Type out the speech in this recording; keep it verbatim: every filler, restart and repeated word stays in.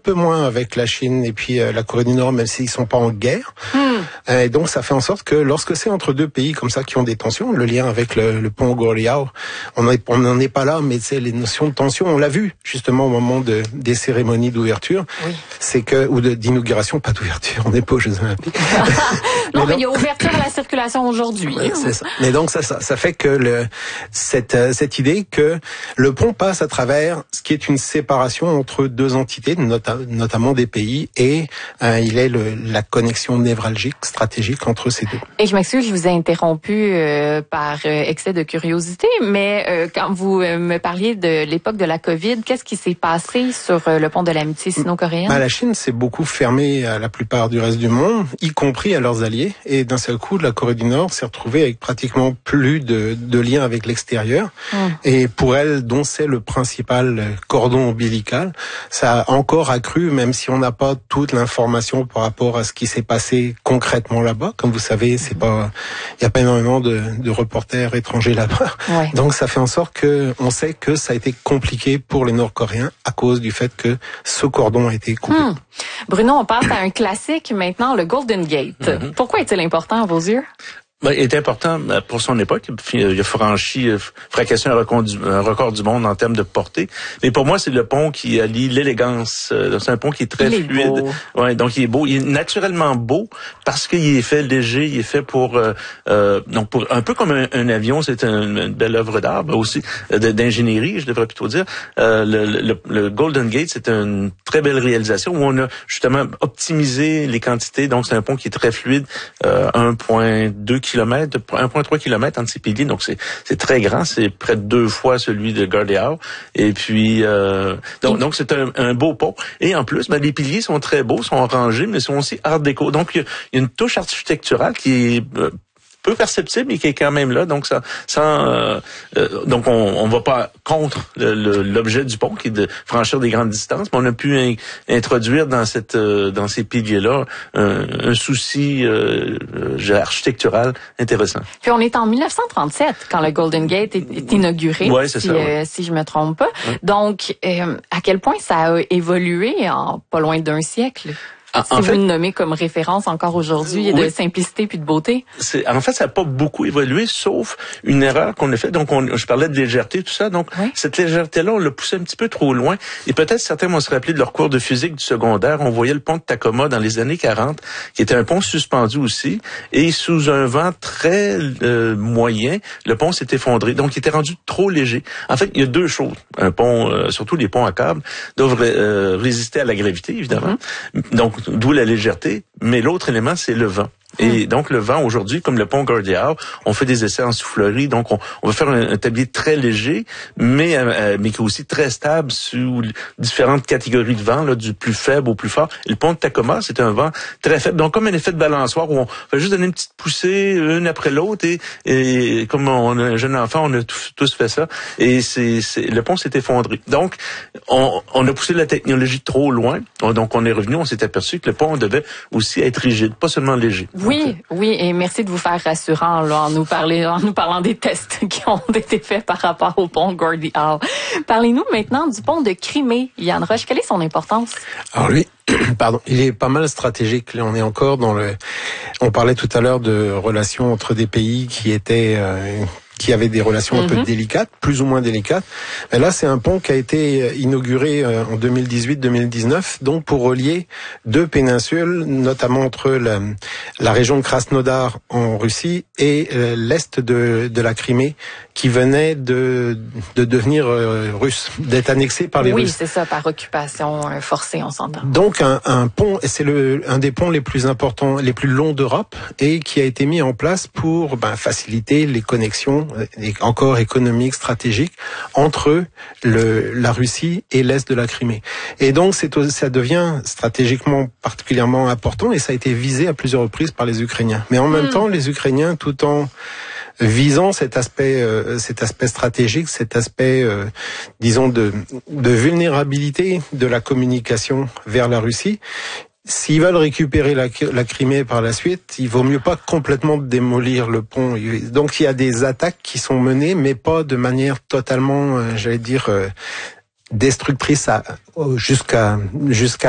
peu moins avec la Chine et puis euh, la Corée du Nord, même s'ils sont pas en guerre. Mm. Et donc ça fait en sorte que lorsque c'est entre deux pays comme ça qui ont des tensions, le lien avec le, le pont Gordie-Howe, on n'en est pas là, mais c'est les notions de tension, on l'a vu justement au moment de, des cérémonies d'ouverture, oui. c'est que ou de, d'inauguration, pas d'ouverture, on n'est pas aux Jeux Olympiques. non, mais, mais il y a ouverture à la circulation aujourd'hui. Ouais, c'est ça. Mais donc ça, ça, ça fait que le, cette, cette idée que le pont passe à travers ce qui est une séparation entre deux entités, nota, notamment des pays, et euh, il est le, la connexion névralgique, stratégique entre ces deux. Et je m'excuse, je vous ai interrompu euh, par euh, excès de curiosité, mais euh, quand vous euh, me parliez de l'époque de la COVID, qu'est-ce qui s'est passé sur euh, le pont de l'amitié sino-coréenne? Ben, la Chine s'est beaucoup fermée à la plupart du reste du monde, y compris à leurs alliés, et d'un seul coup, la Corée du Nord s'est retrouvée avec pratiquement plus de, de liens avec l'extérieur, mmh. et pour elle, dont c'est le principal cordon ombilical, ça a encore accru, même si on n'a pas toute l'information par rapport à ce qui s'est passé concrètement là-bas. Comme vous savez, c'est pas, il y a pas énormément de, de reporters étrangers là-bas. Ouais. Donc ça fait en sorte que on sait que ça a été compliqué pour les Nord-Coréens à cause du fait que ce cordon a été coupé. Hmm. Bruno, on passe à un classique maintenant, le Golden Gate. Mm-hmm. Pourquoi est-il important à vos yeux? Ben, il est important pour son époque. Il a franchi, fracassé un record, du, un record du monde en termes de portée. Mais pour moi, c'est le pont qui allie l'élégance. C'est un pont qui est très il fluide. Est ouais, donc il est beau. Il est naturellement beau parce qu'il est fait léger. Il est fait pour, euh, donc pour un peu comme un, un avion. C'est une, une belle œuvre d'art, mais aussi d'ingénierie, je devrais plutôt dire. Euh, le, le, le Golden Gate, c'est une très belle réalisation où on a justement optimisé les quantités. Donc c'est un pont qui est très fluide, euh, un virgule deux kilomètres, un virgule trois kilomètres entre ses piliers, donc c'est c'est très grand, c'est près de deux fois celui de Gordie-Howe. Et puis euh, donc donc c'est un, un beau pont. Et en plus, ben les piliers sont très beaux, sont rangés, mais sont aussi art déco. Donc il y a, il y a une touche architecturale qui est euh, peu perceptible, mais qui est quand même là. Donc ça, ça euh, euh, donc on, on va pas contre le, le, l'objet du pont qui est de franchir des grandes distances, mais on a pu in, introduire dans cette euh, dans ces piliers-là un, un souci euh, euh, architectural intéressant. Puis on est en dix-neuf cent trente-sept quand le Golden Gate est, est inauguré, ouais, c'est si, ça, euh, ouais. si je me trompe pas. Ouais. Donc euh, à quel point ça a évolué en pas loin d'un siècle? Si en vous fait, le nommez comme référence encore aujourd'hui, oui. de simplicité puis de beauté. C'est, en fait, ça n'a pas beaucoup évolué, sauf une erreur qu'on a faite. Donc, on, je parlais de légèreté, tout ça. Donc, oui. cette légèreté-là, on l'a poussée un petit peu trop loin. Et peut-être certains vont se rappeler de leur cours de physique du secondaire. On voyait le pont de Tacoma dans les années quarante, qui était un pont suspendu aussi. Et sous un vent très euh, moyen, le pont s'est effondré. Donc, il était rendu trop léger. En fait, il y a deux choses. Un pont, euh, surtout les ponts à câbles, doivent euh, résister à la gravité, évidemment. Mm-hmm. Donc, d'où la légèreté, mais l'autre élément, c'est le vent. Et donc, le vent, aujourd'hui, comme le pont Gordie-Howe, on fait des essais en soufflerie, donc on, on va faire un, un tablier très léger, mais euh, mais qui est aussi très stable sous différentes catégories de vent, là, du plus faible au plus fort. Et le pont de Tacoma, c'est un vent très faible, donc comme un effet de balançoire où on va juste donner une petite poussée, une après l'autre, et, et comme on a un jeune enfant, on a tous, tous fait ça, et c'est, c'est le pont s'est effondré. Donc, on, on a poussé la technologie trop loin, donc on est revenu, on s'est aperçu que le pont devait aussi être rigide, pas seulement léger. Oui, oui, et merci de vous faire rassurant là, en nous parler, en nous parlant des tests qui ont été faits par rapport au pont Gordie-Howe. Parlez-nous maintenant du pont de Crimée, Yann Roche. Quelle est son importance? Alors lui, pardon, il est pas mal stratégique. Là, on est encore dans le. On parlait tout à l'heure de relations entre des pays qui étaient. Euh, qui avaient des relations un mm-hmm. peu délicates, plus ou moins délicates. Mais là, c'est un pont qui a été inauguré en deux mille dix-huit deux mille dix-neuf, donc pour relier deux péninsules, notamment entre la, la région de Krasnodar en Russie et l'est de, de la Crimée, qui venait de, de devenir euh, russe, d'être annexée par les oui, Russes. Oui, c'est ça, par occupation forcée, on s'entend. Donc un, un pont, c'est le un des ponts les plus importants, les plus longs d'Europe, et qui a été mis en place pour ben, faciliter les connexions, et encore économiques, stratégiques, entre le, la Russie et l'est de la Crimée. Et donc c'est, ça devient stratégiquement particulièrement important, et ça a été visé à plusieurs reprises par les Ukrainiens. Mais en même mmh. temps, les Ukrainiens, tout en visant cet aspect, euh, cet aspect stratégique, cet aspect, euh, disons, de, de vulnérabilité de la communication vers la Russie. S'ils veulent récupérer la, la Crimée par la suite, il vaut mieux pas complètement démolir le pont. Donc il y a des attaques qui sont menées, mais pas de manière totalement, euh, j'allais dire, euh, destructrice à, jusqu'à jusqu'à